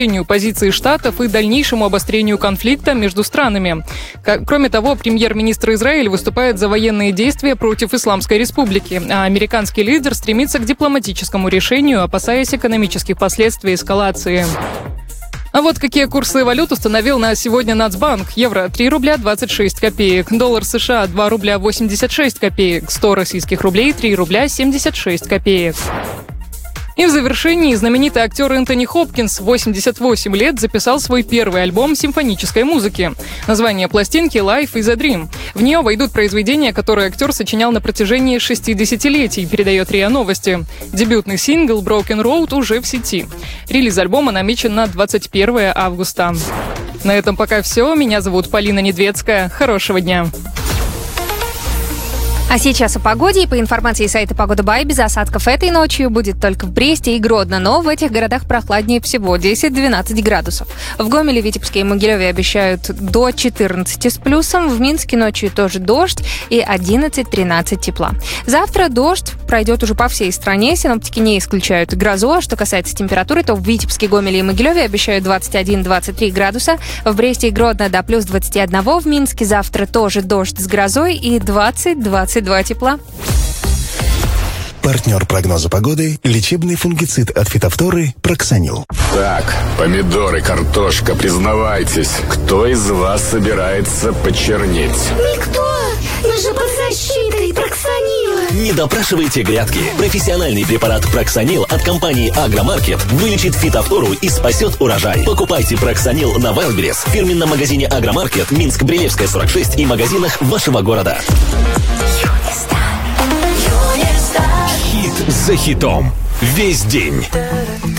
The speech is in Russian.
позиции Штатов и дальнейшему обострению конфликта между странами. Кроме того, премьер-министр Израиля выступает за военные действия против Исламской Республики, а американский лидер стремится к дипломатическому решению, опасаясь экономических последствий эскалации. А вот какие курсы валют установил на сегодня Нацбанк. Евро 3 рубля 26 копеек, доллар США 2 рубля 86 копеек, 100 российских рублей 3 рубля 76 копеек. И в завершении знаменитый актер Энтони Хопкинс в 88 лет записал свой первый альбом симфонической музыки. Название пластинки «Life is a Dream». В нее войдут произведения, которые актер сочинял на протяжении 60-летий, передает РИА Новости. Дебютный сингл «Broken Road» уже в сети. Релиз альбома намечен на 21 августа. На этом пока все. Меня зовут Полина Недведская. Хорошего дня. А сейчас о погоде. И по информации сайта Погода Бай, без осадков этой ночью будет только в Бресте и Гродно, но в этих городах прохладнее всего, 10-12 градусов. В Гомеле, Витебске и Могилеве обещают до 14 с плюсом, в Минске ночью тоже дождь и 11-13 тепла. Завтра дождь пройдет уже по всей стране, синоптики не исключают грозу. А что касается температуры, то в Витебске, Гомеле и Могилеве обещают 21-23 градуса, в Бресте и Гродно до плюс 21, в Минске завтра тоже дождь с грозой и 20-22 тепла. Партнер прогноза погоды – лечебный фунгицид от фитофторы «Проксанил». Так, помидоры, картошка, признавайтесь, кто из вас собирается почернеть? Никто! Мы же под защитой Проксанила. Не допрашивайте грядки. Профессиональный препарат Проксанил от компании Агромаркет вылечит фитофтору и спасет урожай. Покупайте Проксанил на Wildberries, в фирменном магазине Агромаркет, Минск, Брилевская, 46 и магазинах вашего города. Хит за хитом. Весь день.